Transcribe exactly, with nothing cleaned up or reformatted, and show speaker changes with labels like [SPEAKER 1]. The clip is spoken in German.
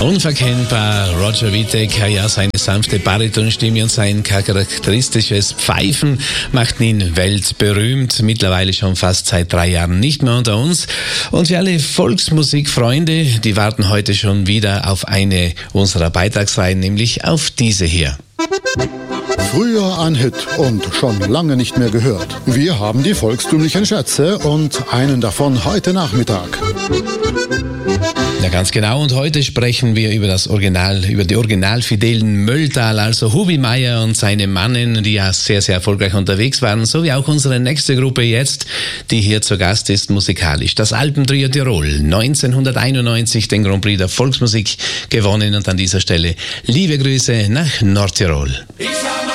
[SPEAKER 1] Unverkennbar, Roger Wittek, ja, seine sanfte Baritonstimme und sein charakteristisches Pfeifen machten ihn weltberühmt, mittlerweile schon fast seit drei Jahren nicht mehr unter uns. Und für alle Volksmusikfreunde, die warten heute schon wieder auf eine unserer Beitragsreihen, nämlich auf diese hier.
[SPEAKER 2] Früher ein Hit und schon lange nicht mehr gehört. Wir haben die volkstümlichen Schätze und einen davon heute Nachmittag.
[SPEAKER 1] Ja, ganz genau. Und heute sprechen wir über das Original, über die originalfidelen Mölltal, also Hubi Meier und seine Mannen, die ja sehr, sehr erfolgreich unterwegs waren, so wie auch unsere nächste Gruppe jetzt, die hier zu Gast ist, musikalisch. Das Alpentrio Tirol, neunzehnhunderteinundneunzig den Grand Prix der Volksmusik gewonnen und an dieser Stelle liebe Grüße nach Nordtirol.